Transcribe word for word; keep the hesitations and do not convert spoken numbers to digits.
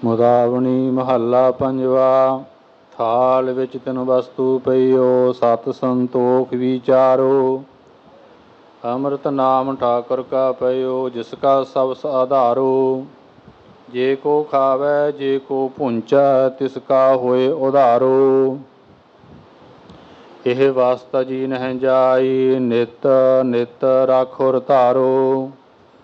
ਮੁਦਾਵਣੀ ਮਹੱਲਾ ਪੰਜਵਾ। ਥਾਲ ਵਿੱਚ ਤਿਨ ਵਸਤੂ ਪਈਓ, ਸਤ ਸੰਤੋਖ ਵਿਚਾਰੋ। ਅੰਮ੍ਰਿਤ ਨਾਮ ਠਾਕੁਰ ਕਾ ਪਈਓ, ਜਿਸ ਕਾ ਸਭ ਆਧਾਰੋ। ਜੇ ਕੋ ਖਾਵੈ ਜੇ ਕੋ ਭੁੰਚੈ, ਤਿਸ ਕਾ ਹੋਏ ਉਧਾਰੋ। ਇਹ ਵਾਸਤਾ ਜੀ ਨਹਿ ਜਾਈ, ਨਿਤ ਨਿਤ ਰਾਖੋ ਰਤਾਰੋ।